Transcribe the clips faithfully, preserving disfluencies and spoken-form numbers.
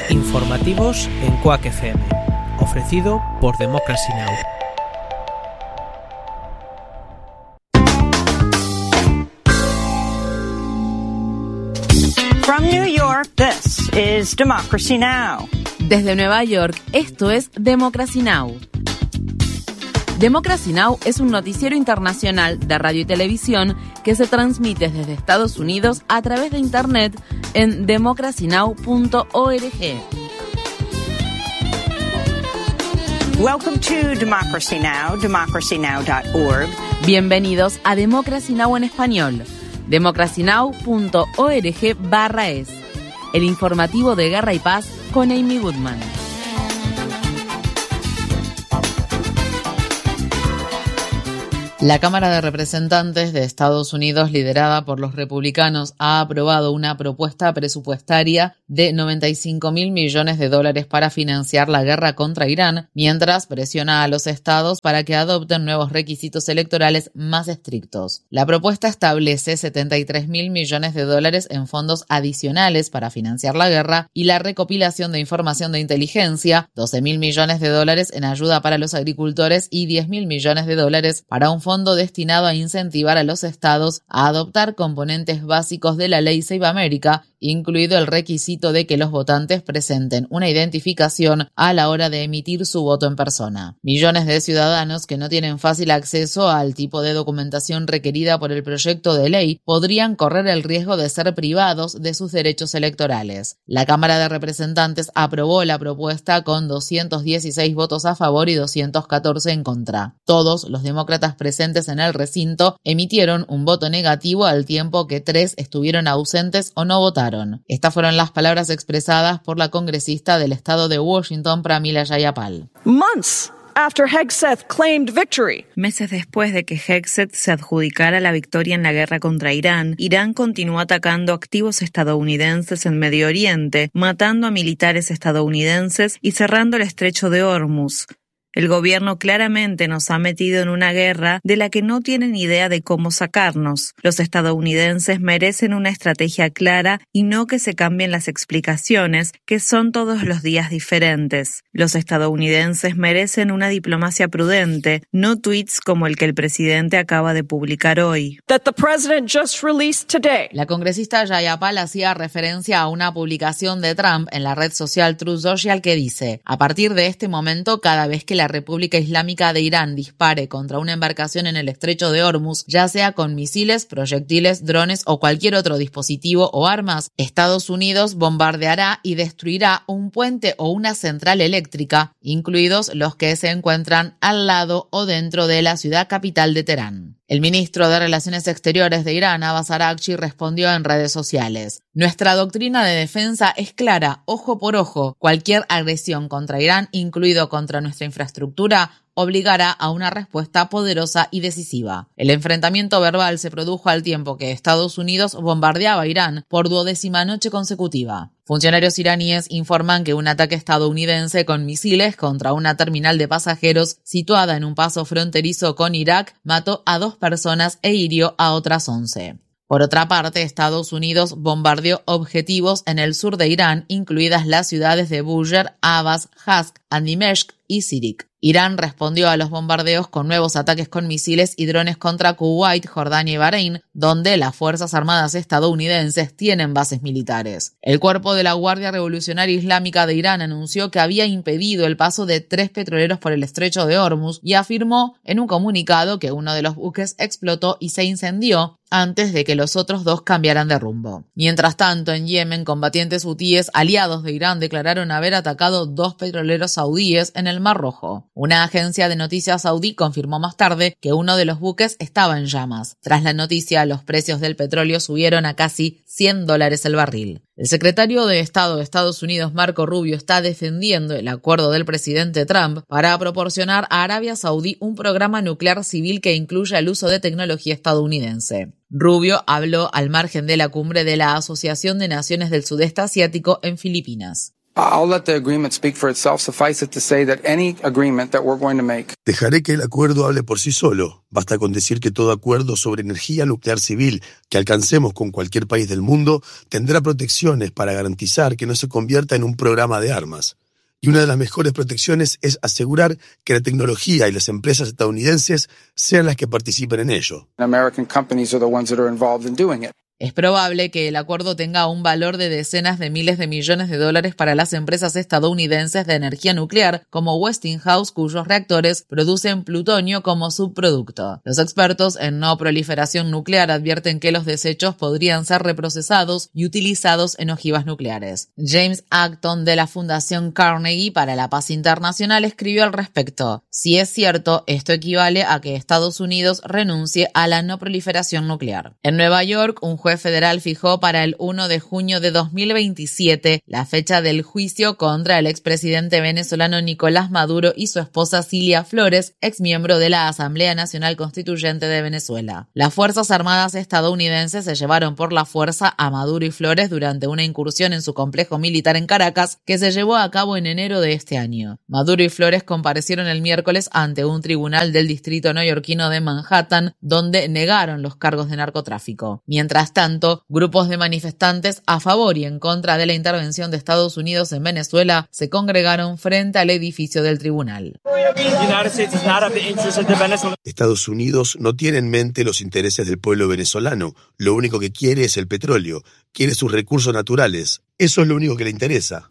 Informativos en Quack F M, ofrecido por Democracy Now! From New York, this is Democracy Now! Desde Nueva York, esto es Democracy Now! Democracy Now! Es un noticiero internacional de radio y televisión que se transmite desde Estados Unidos a través de Internet en democracy now punto org. Welcome to Democracy Now!, democracy now dot org. Bienvenidos a Democracy Now! En español, democracy now punto org barra es, el informativo de Guerra y Paz con Amy Goodman. La Cámara de Representantes de Estados Unidos, liderada por los republicanos, ha aprobado una propuesta presupuestaria de noventa y cinco mil millones de dólares para financiar la guerra contra Irán, mientras presiona a los estados para que adopten nuevos requisitos electorales más estrictos. La propuesta establece setenta y tres mil millones de dólares en fondos adicionales para financiar la guerra y la recopilación de información de inteligencia, doce mil millones de dólares en ayuda para los agricultores y diez mil millones de dólares para un fondo fondo destinado a incentivar a los estados a adoptar componentes básicos de la ley Save America, incluido el requisito de que los votantes presenten una identificación a la hora de emitir su voto en persona. Millones de ciudadanos que no tienen fácil acceso al tipo de documentación requerida por el proyecto de ley podrían correr el riesgo de ser privados de sus derechos electorales. La Cámara de Representantes aprobó la propuesta con doscientos dieciséis votos a favor y doscientos catorce en contra. Todos los demócratas presentes en el recinto emitieron un voto negativo al tiempo que tres estuvieron ausentes o no votaron. Estas fueron las palabras expresadas por la congresista del estado de Washington, Pramila Jayapal. Months after Hegseth claimed victory. Meses después de que Hegseth se adjudicara la victoria en la guerra contra Irán, Irán continuó atacando activos estadounidenses en Medio Oriente, matando a militares estadounidenses y cerrando el estrecho de Hormuz. El gobierno claramente nos ha metido en una guerra de la que no tienen idea de cómo sacarnos. Los estadounidenses merecen una estrategia clara y no que se cambien las explicaciones, que son todos los días diferentes. Los estadounidenses merecen una diplomacia prudente, no tweets como el que el presidente acaba de publicar hoy. That the president just released today. La congresista Jayapal hacía referencia a una publicación de Trump en la red social Truth Social que dice: a partir de este momento, cada vez que la República Islámica de Irán dispare contra una embarcación en el estrecho de Hormuz, ya sea con misiles, proyectiles, drones o cualquier otro dispositivo o armas, Estados Unidos bombardeará y destruirá un puente o una central eléctrica, incluidos los que se encuentran al lado o dentro de la ciudad capital de Teherán. El ministro de Relaciones Exteriores de Irán, Abbas Araghchi, respondió en redes sociales: nuestra doctrina de defensa es clara, ojo por ojo. Cualquier agresión contra Irán, incluido contra nuestra infraestructura, obligará a una respuesta poderosa y decisiva. El enfrentamiento verbal se produjo al tiempo que Estados Unidos bombardeaba a Irán por duodécima noche consecutiva. Funcionarios iraníes informan que un ataque estadounidense con misiles contra una terminal de pasajeros situada en un paso fronterizo con Irak mató a dos personas e hirió a otras once. Por otra parte, Estados Unidos bombardeó objetivos en el sur de Irán, incluidas las ciudades de Bushehr, Abbas, Hask, Andimeshk y Sirik. Irán respondió a los bombardeos con nuevos ataques con misiles y drones contra Kuwait, Jordania y Bahrein, donde las Fuerzas Armadas estadounidenses tienen bases militares. El cuerpo de la Guardia Revolucionaria Islámica de Irán anunció que había impedido el paso de tres petroleros por el estrecho de Hormuz y afirmó en un comunicado que uno de los buques explotó y se incendió antes de que los otros dos cambiaran de rumbo. Mientras tanto, en Yemen, combatientes hutíes aliados de Irán declararon haber atacado dos petroleros saudíes en el Mar Rojo. Una agencia de noticias saudí confirmó más tarde que uno de los buques estaba en llamas. Tras la noticia, los precios del petróleo subieron a casi cien dólares el barril. El secretario de Estado de Estados Unidos, Marco Rubio, está defendiendo el acuerdo del presidente Trump para proporcionar a Arabia Saudí un programa nuclear civil que incluya el uso de tecnología estadounidense. Rubio habló al margen de la cumbre de la Asociación de Naciones del Sudeste Asiático en Filipinas. Dejaré que el acuerdo hable por sí solo. Basta con decir que todo acuerdo sobre energía nuclear civil que alcancemos con cualquier país del mundo tendrá protecciones para garantizar que no se convierta en un programa de armas. Y una de las mejores protecciones es asegurar que la tecnología y las empresas estadounidenses sean las que participen en ello. American companies are the ones that are involved in doing it. Es probable que el acuerdo tenga un valor de decenas de miles de millones de dólares para las empresas estadounidenses de energía nuclear, como Westinghouse, cuyos reactores producen plutonio como subproducto. Los expertos en no proliferación nuclear advierten que los desechos podrían ser reprocesados y utilizados en ojivas nucleares. James Acton, de la Fundación Carnegie para la Paz Internacional, escribió al respecto: si es cierto, esto equivale a que Estados Unidos renuncie a la no proliferación nuclear. En Nueva York, un juez federal fijó para el primero de junio de dos mil veintisiete la fecha del juicio contra el expresidente venezolano Nicolás Maduro y su esposa Cilia Flores, exmiembro de la Asamblea Nacional Constituyente de Venezuela. Las Fuerzas Armadas estadounidenses se llevaron por la fuerza a Maduro y Flores durante una incursión en su complejo militar en Caracas que se llevó a cabo en enero de este año. Maduro y Flores comparecieron el miércoles ante un tribunal del distrito neoyorquino de Manhattan, donde negaron los cargos de narcotráfico. Mientras tanto, tanto, grupos de manifestantes a favor y en contra de la intervención de Estados Unidos en Venezuela se congregaron frente al edificio del tribunal. Estados Unidos no tiene en mente los intereses del pueblo venezolano. Lo único que quiere es el petróleo. Quiere sus recursos naturales. Eso es lo único que le interesa.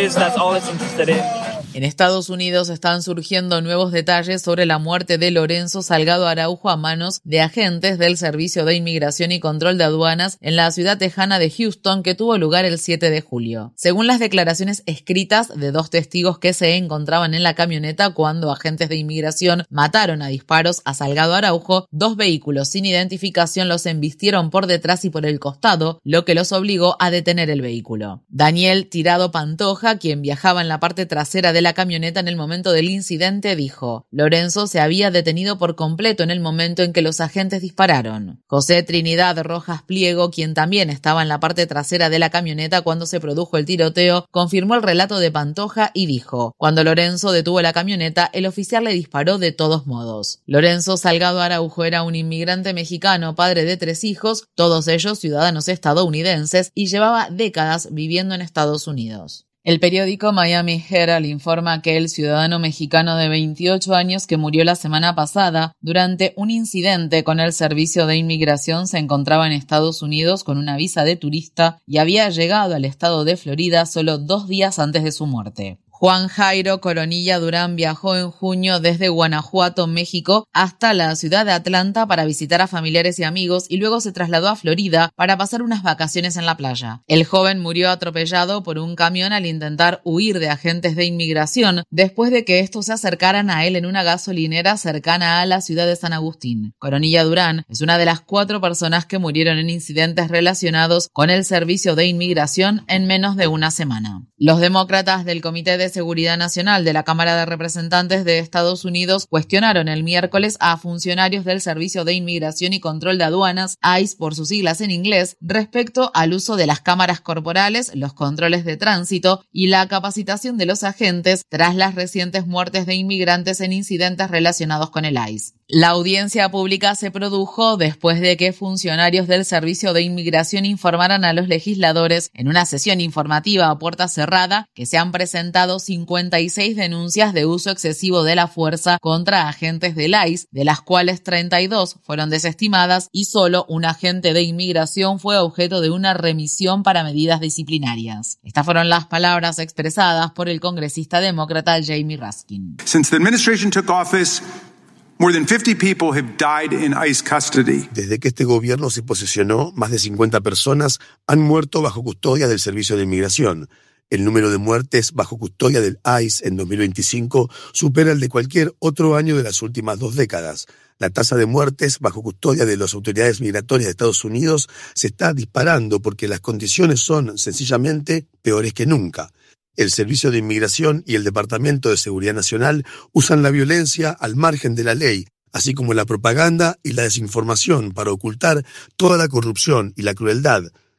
En Estados Unidos están surgiendo nuevos detalles sobre la muerte de Lorenzo Salgado Araujo a manos de agentes del Servicio de Inmigración y Control de Aduanas en la ciudad tejana de Houston, que tuvo lugar el siete de julio. Según las declaraciones escritas de dos testigos que se encontraban en la camioneta cuando agentes de inmigración mataron a disparos a Salgado Araujo, dos vehículos sin identificación los embistieron por detrás y por el costado, lo que los obligó a detener el vehículo. Daniel Tirado Pantoja, quien viajaba en la parte trasera de la camioneta en el momento del incidente, dijo: Lorenzo se había detenido por completo en el momento en que los agentes dispararon. José Trinidad Rojas Pliego, quien también estaba en la parte trasera de la camioneta cuando se produjo el tiroteo, confirmó el relato de Pantoja y dijo: cuando Lorenzo detuvo la camioneta, el oficial le disparó de todos modos. Lorenzo Salgado Araujo era un inmigrante mexicano, padre de tres hijos, todos ellos ciudadanos estadounidenses, y llevaba décadas viviendo en Estados Unidos. El periódico Miami Herald informa que el ciudadano mexicano de veintiocho años que murió la semana pasada durante un incidente con el Servicio de Inmigración se encontraba en Estados Unidos con una visa de turista y había llegado al estado de Florida solo dos días antes de su muerte. Juan Jairo Coronilla Durán viajó en junio desde Guanajuato, México, hasta la ciudad de Atlanta para visitar a familiares y amigos y luego se trasladó a Florida para pasar unas vacaciones en la playa. El joven murió atropellado por un camión al intentar huir de agentes de inmigración después de que estos se acercaran a él en una gasolinera cercana a la ciudad de San Agustín. Coronilla Durán es una de las cuatro personas que murieron en incidentes relacionados con el Servicio de Inmigración en menos de una semana. Los demócratas del Comité de Seguridad Nacional de la Cámara de Representantes de Estados Unidos cuestionaron el miércoles a funcionarios del Servicio de Inmigración y Control de Aduanas, I C E por sus siglas en inglés, respecto al uso de las cámaras corporales, los controles de tránsito y la capacitación de los agentes tras las recientes muertes de inmigrantes en incidentes relacionados con el I C E. La audiencia pública se produjo después de que funcionarios del Servicio de Inmigración informaran a los legisladores en una sesión informativa a puerta cerrada que se han presentado cincuenta y seis denuncias de uso excesivo de la fuerza contra agentes del I C E, de las cuales treinta y dos fueron desestimadas y solo un agente de inmigración fue objeto de una remisión para medidas disciplinarias. Estas fueron las palabras expresadas por el congresista demócrata Jamie Raskin. Since the administration took office, more than fifty people have died in I C E custody. Desde que este gobierno se posesionó, más de cincuenta personas han muerto bajo custodia del Servicio de Inmigración. El número de muertes bajo custodia del I C E en dos mil veinticinco supera el de cualquier otro año de las últimas dos décadas. La tasa de muertes bajo custodia de las autoridades migratorias de Estados Unidos se está disparando porque las condiciones son sencillamente peores que nunca. El Servicio de Inmigración y el Departamento de Seguridad Nacional usan la violencia al margen de la ley, así como la propaganda y la desinformación para ocultar toda la corrupción y la crueldad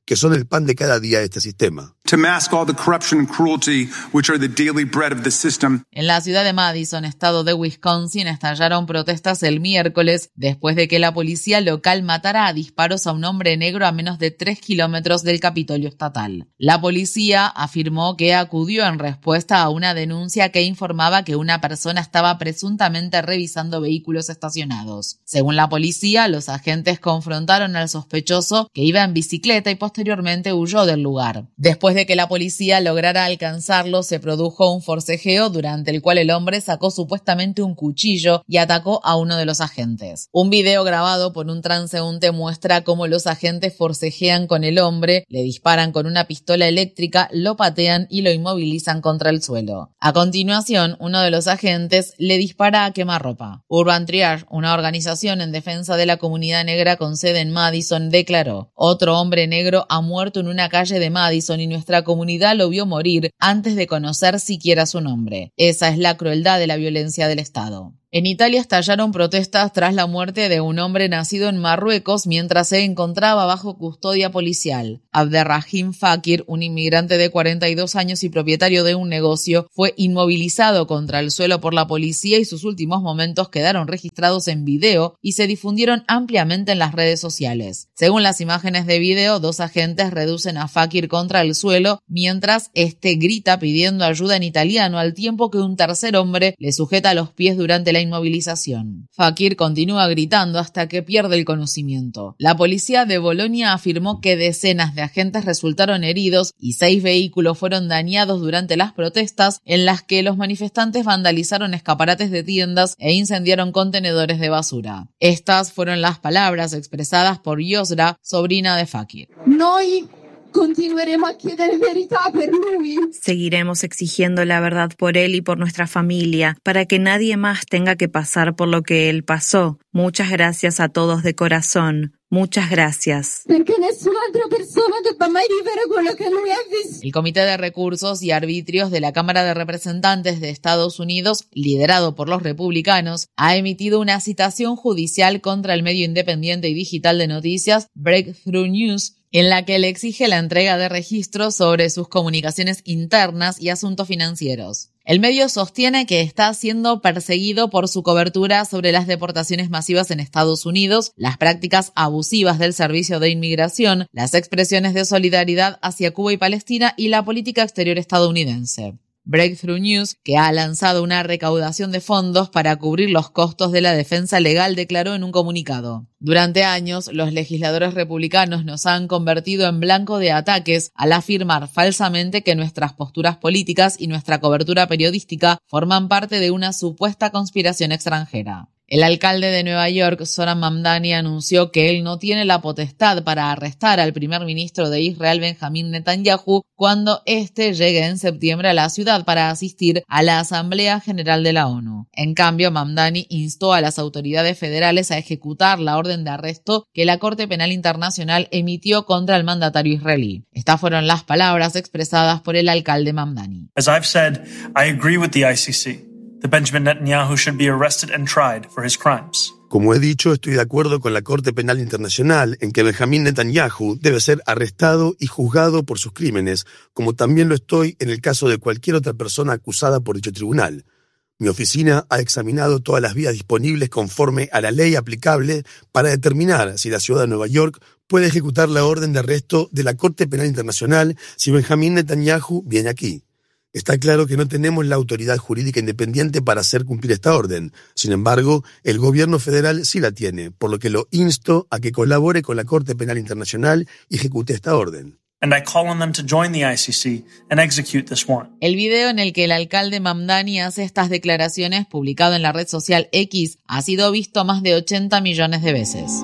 que son el pan de cada día de este sistema. To mask all the corruption and cruelty which are the daily bread of the system. En la ciudad de Madison, estado de Wisconsin, estallaron protestas el miércoles después de que la policía local matara a disparos a un hombre negro a menos de tres kilómetros del Capitolio estatal. La policía afirmó que acudió en respuesta a una denuncia que informaba que una persona estaba presuntamente revisando vehículos estacionados. Según la policía, los agentes confrontaron al sospechoso, que iba en bicicleta, y posteriormente huyó del lugar. Después de que la policía lograra alcanzarlo, se produjo un forcejeo durante el cual el hombre sacó supuestamente un cuchillo y atacó a uno de los agentes. Un video grabado por un transeúnte muestra cómo los agentes forcejean con el hombre, le disparan con una pistola eléctrica, lo patean y lo inmovilizan contra el suelo. A continuación, uno de los agentes le dispara a quemarropa. Urban Triage, una organización en defensa de la comunidad negra con sede en Madison, declaró: otro hombre negro ha muerto en una calle de Madison y nuestra comunidad lo vio morir antes de conocer siquiera su nombre. Esa es la crueldad de la violencia del Estado. En Italia estallaron protestas tras la muerte de un hombre nacido en Marruecos mientras se encontraba bajo custodia policial. Abderrahim Fakir, un inmigrante de cuarenta y dos años y propietario de un negocio, fue inmovilizado contra el suelo por la policía y sus últimos momentos quedaron registrados en video y se difundieron ampliamente en las redes sociales. Según las imágenes de video, dos agentes reducen a Fakir contra el suelo mientras este grita pidiendo ayuda en italiano, al tiempo que un tercer hombre le sujeta los pies durante la inmovilización. Fakir continúa gritando hasta que pierde el conocimiento. La policía de Bolonia afirmó que decenas de agentes resultaron heridos y seis vehículos fueron dañados durante las protestas, en las que los manifestantes vandalizaron escaparates de tiendas e incendiaron contenedores de basura. Estas fueron las palabras expresadas por Yosra, sobrina de Fakir. Noi continueremo a chiedere verità per lui. Seguiremos exigiendo la verdad por él y por nuestra familia, para que nadie más tenga que pasar por lo que él pasó. Muchas gracias a todos de corazón. Muchas gracias. Perché nessun'altra persona debba mai vivere quello che lui ha visto. El Comité de Recursos y Arbitrios de la Cámara de Representantes de Estados Unidos, liderado por los republicanos, ha emitido una citación judicial contra el medio independiente y digital de noticias Breakthrough News, en la que le exige la entrega de registros sobre sus comunicaciones internas y asuntos financieros. El medio sostiene que está siendo perseguido por su cobertura sobre las deportaciones masivas en Estados Unidos, las prácticas abusivas del Servicio de Inmigración, las expresiones de solidaridad hacia Cuba y Palestina y la política exterior estadounidense. Breakthrough News, que ha lanzado una recaudación de fondos para cubrir los costos de la defensa legal, declaró en un comunicado: durante años, los legisladores republicanos nos han convertido en blanco de ataques al afirmar falsamente que nuestras posturas políticas y nuestra cobertura periodística forman parte de una supuesta conspiración extranjera. El alcalde de Nueva York, Zohran Mamdani, anunció que él no tiene la potestad para arrestar al primer ministro de Israel, Benjamín Netanyahu, cuando éste llegue en septiembre a la ciudad para asistir a la Asamblea General de la ONU. En cambio, Mamdani instó a las autoridades federales a ejecutar la orden de arresto que la Corte Penal Internacional emitió contra el mandatario israelí. Estas fueron las palabras expresadas por el alcalde Mamdani. As I've said, I agree with the I C C. That Benjamin Netanyahu should be arrested and tried for his crimes. Como he dicho, estoy de acuerdo con la Corte Penal Internacional en que Benjamín Netanyahu debe ser arrestado y juzgado por sus crímenes, como también lo estoy en el caso de cualquier otra persona acusada por dicho tribunal. Mi oficina ha examinado todas las vías disponibles conforme a la ley aplicable para determinar si la ciudad de Nueva York puede ejecutar la orden de arresto de la Corte Penal Internacional si Benjamín Netanyahu viene aquí. Está claro que no tenemos la autoridad jurídica independiente para hacer cumplir esta orden. Sin embargo, el gobierno federal sí la tiene, por lo que lo insto a que colabore con la Corte Penal Internacional y ejecute esta orden. And I call on them to join the I C C and execute this warrant. El video en el que el alcalde Mamdani hace estas declaraciones, publicado en la red social X, ha sido visto más de ochenta millones de veces.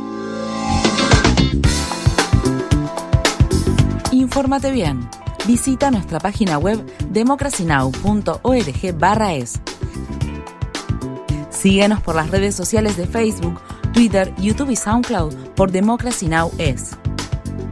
Infórmate bien. Visita nuestra página web democracy now punto org barra es. Síguenos por las redes sociales de Facebook, Twitter, YouTube y SoundCloud por Democracy Now! Es.